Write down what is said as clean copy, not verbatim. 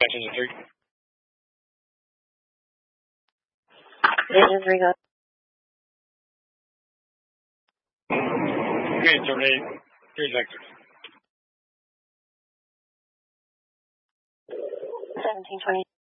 Engine 3. Engine 3 go. Green terminate. 3 vectors. 1720.